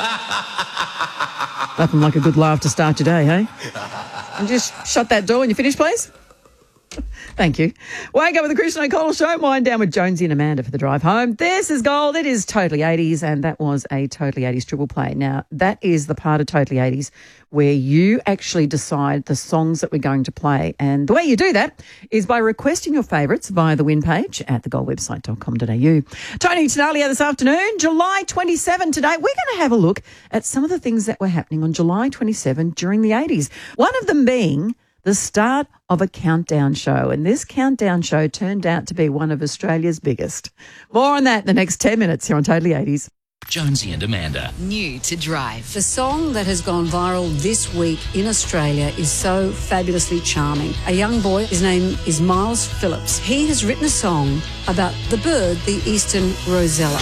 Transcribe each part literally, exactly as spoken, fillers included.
Nothing like a good laugh to start your day, hey? And just shut that door when you finish, please. Thank you. Wake up with the Christian O'Connell Show. Wind down with Jonesy and Amanda for the drive home. This is Gold. It is Totally eighties, and that was a Totally eighties triple play. Now, that is the part of Totally eighties where you actually decide the songs that we're going to play. And the way you do that is by requesting your favourites via the win page at the gold website dot com dot a u. Tony Tenalia this afternoon, July twenty-seventh today. We're going to have a look at some of the things that were happening on July twenty-seventh during the eighties. One of them being the start of a countdown show. And this countdown show turned out to be one of Australia's biggest. More on that in the next ten minutes here on Totally eighties. Jonesy and Amanda. New to Drive. The song that has gone viral this week in Australia is so fabulously charming. A young boy, his name is Miles Phillips. He has written a song about the bird, the eastern rosella.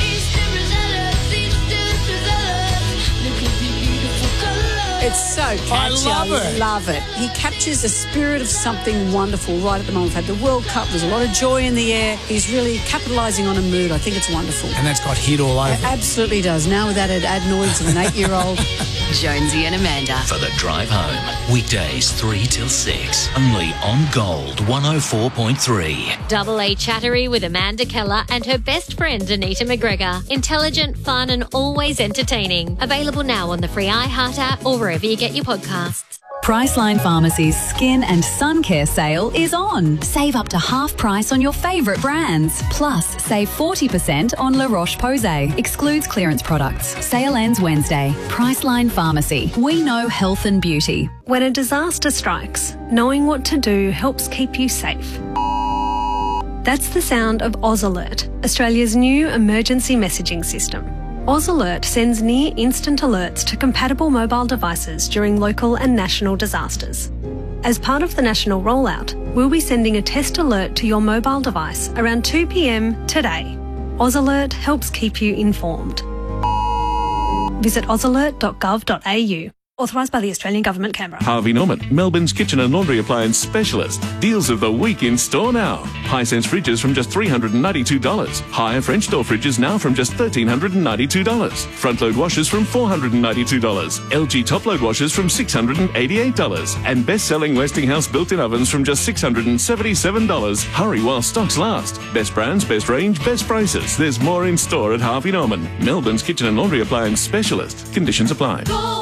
It's so catchy. I love it. love it. He captures the spirit of something wonderful right at the moment. We've had the World Cup. There's a lot of joy in the air. He's really capitalising on a mood. I think it's wonderful. And that's got hit all over. It absolutely does. Now with added adenoids of an eight-year-old. Jonesy and Amanda. For the drive home. Weekdays three till six. Only on Gold one oh four point three. Double A Chattery with Amanda Keller and her best friend Anita McGregor. Intelligent, fun and always entertaining. Available now on the free iHeart app or wherever you get your podcasts. Priceline Pharmacy's Skin and Sun Care sale is on. Save up to half price on your favourite brands. Plus, save forty percent on La Roche-Posay. Excludes clearance products. Sale ends Wednesday. Priceline Pharmacy. We know health and beauty. When a disaster strikes, knowing what to do helps keep you safe. That's the sound of Oz Alert, Australia's new emergency messaging system. Oz Alert sends near instant alerts to compatible mobile devices during local and national disasters. As part of the national rollout, we'll be sending a test alert to your mobile device around two p m today. Oz Alert helps keep you informed. Visit oz alert dot gov dot a u. Authorised by the Australian Government, Canberra. Harvey Norman, Melbourne's kitchen and laundry appliance specialist. Deals of the week in store now. Hisense fridges from just three hundred ninety-two dollars. Higher French door fridges now from just one thousand three hundred ninety-two dollars. Front load washers from four hundred ninety-two dollars. L G top load washers from six hundred eighty-eight dollars. And best-selling Westinghouse built-in ovens from just six hundred seventy-seven dollars. Hurry while stocks last. Best brands, best range, best prices. There's more in store at Harvey Norman, Melbourne's kitchen and laundry appliance specialist. Conditions apply. Go.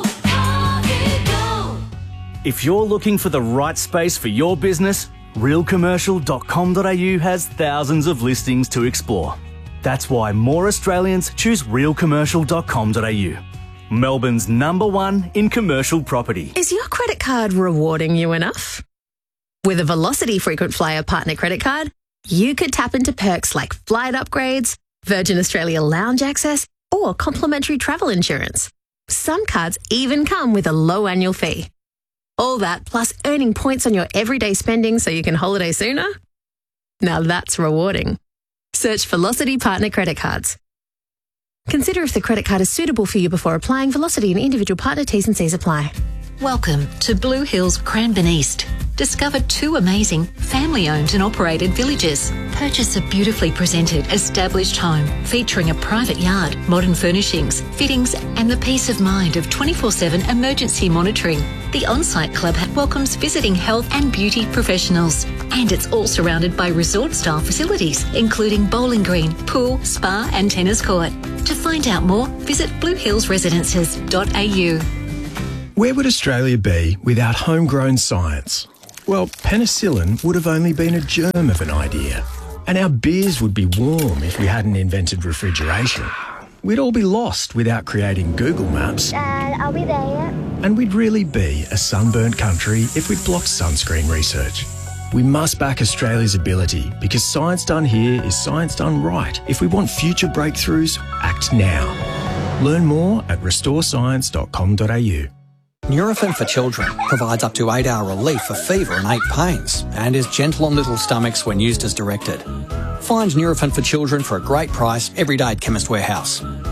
If you're looking for the right space for your business, real commercial dot com dot a u has thousands of listings to explore. That's why more Australians choose real commercial dot com dot a u. Melbourne's number one in commercial property. Is your credit card rewarding you enough? With a Velocity Frequent Flyer Partner Credit Card, you could tap into perks like flight upgrades, Virgin Australia lounge access, or complimentary travel insurance. Some cards even come with a low annual fee. All that plus earning points on your everyday spending so you can holiday sooner? Now that's rewarding. Search Velocity Partner Credit Cards. Consider if the credit card is suitable for you before applying. Velocity and individual partner T's and C's apply. Welcome to Blue Hills Cranbourne East. Discover two amazing family-owned and operated villages. Purchase a beautifully presented, established home featuring a private yard, modern furnishings, fittings and the peace of mind of twenty-four seven emergency monitoring. The on-site club welcomes visiting health and beauty professionals. And it's all surrounded by resort-style facilities, including bowling green, pool, spa and tennis court. To find out more, visit blue hills residences dot a u. Where would Australia be without homegrown science? Well, penicillin would have only been a germ of an idea. And our beers would be warm if we hadn't invented refrigeration. We'd all be lost without creating Google Maps. Dad, are we there yet? And we'd really be a sunburnt country if we'd blocked sunscreen research. We must back Australia's ability because science done here is science done right. If we want future breakthroughs, act now. Learn more at restore science dot com dot a u. Nurofen for Children provides up to eight hour relief for fever and ache pains and is gentle on little stomachs when used as directed. Find Nurofen for Children for a great price every day at Chemist Warehouse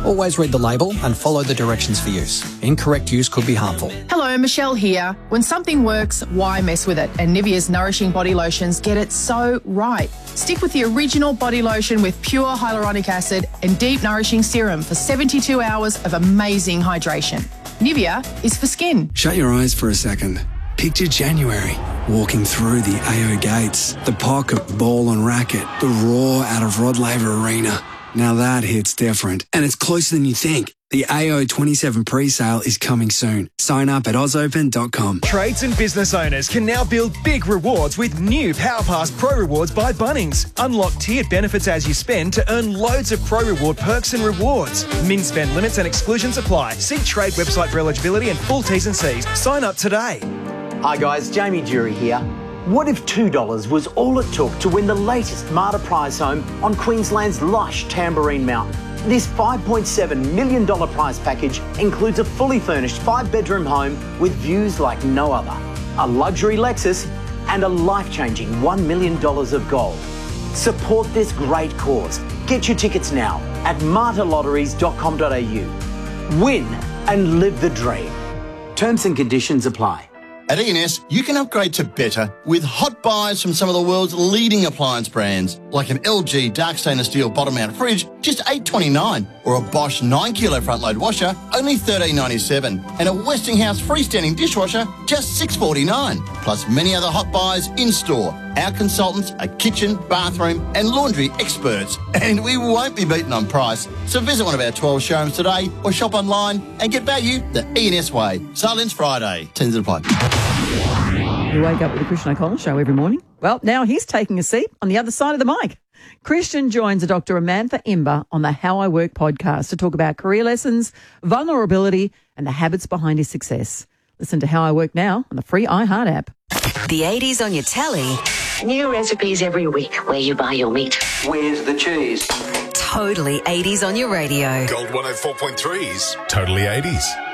Always read the label and follow the directions for use. Incorrect use could be harmful. Hello, Michelle here. When something works, why mess with it? And Nivea's Nourishing Body Lotions get it so right. Stick with the original body lotion with pure hyaluronic acid and deep nourishing serum for seventy-two hours of amazing hydration. Nivea is for skin. Shut your eyes for a second. Picture January, walking through the A O gates, the pocket, ball and racket, the roar out of Rod Laver Arena. Now that hits different, and it's closer than you think. The A O twenty-seven pre-sale is coming soon. Sign up at oz open dot com. Trades and business owners can now build big rewards with new PowerPass Pro Rewards by Bunnings. Unlock tiered benefits as you spend to earn loads of Pro Reward perks and rewards. Min spend limits and exclusions apply. See Trade website for eligibility and full T's and C's. Sign up today. Hi guys, Jamie Jury here. What if two dollars was all it took to win the latest Marta prize home on Queensland's lush Tamborine Mountain? This five point seven million dollars prize package includes a fully furnished five-bedroom home with views like no other, a luxury Lexus and a life-changing one million dollars of gold. Support this great cause. Get your tickets now at marta lotteries dot com dot a u. Win and live the dream. Terms and conditions apply. At E and S, you can upgrade to better with hot buys from some of the world's leading appliance brands, like an L G dark stainless steel bottom mount fridge, just eight twenty-nine, or a Bosch nine kilo front load washer, only thirteen ninety-seven, and a Westinghouse freestanding dishwasher, just six forty-nine. Plus many other hot buys in store. Our consultants are kitchen, bathroom and laundry experts, and we won't be beaten on price. So visit one of our twelve showrooms today or shop online and get value the E and S way. Silence Friday. Tens apply. You wake up with the Christian O'Connell Show every morning. Well, now he's taking a seat on the other side of the mic. Christian joins Doctor Amantha Imber on the How I Work podcast to talk about career lessons, vulnerability and the habits behind his success. Listen to How I Work now on the free iHeart app. The eighties on your telly. New recipes every week where you buy your meat. Where's the cheese? Totally eighties on your radio. Gold one oh four point three's Totally eighties.